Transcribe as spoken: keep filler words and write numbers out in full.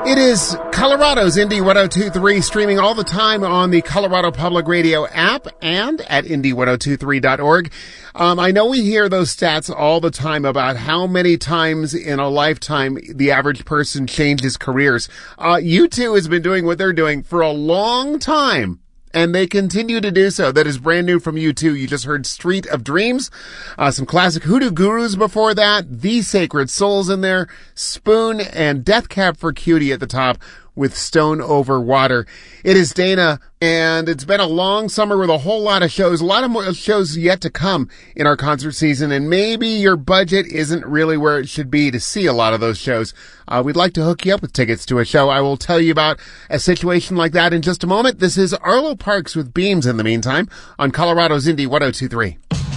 It is Colorado's Indie ten twenty-three, streaming all the time on the Colorado Public Radio app and at indie ten twenty-three dot org. Um, I know we hear those stats all the time about how many times in a lifetime the average person changes careers. Uh, U two has been doing what they're doing for a long time, and they continue to do so. That is brand new from U two. You just heard Street of Dreams, uh, some classic Hoodoo Gurus before that, The Sacred Souls in there, Spoon, and Death Cab for Cutie at the top with Stone Over Water. It is Dana, and it's been a long summer with a whole lot of shows, a lot of more shows yet to come in our concert season, and maybe your budget isn't really where it should be to see a lot of those shows. Uh, we'd like to hook you up with tickets to a show. I will tell you about a situation like that in just a moment. This is Arlo Parks with Beams in the meantime on Colorado's Indie ten twenty-three.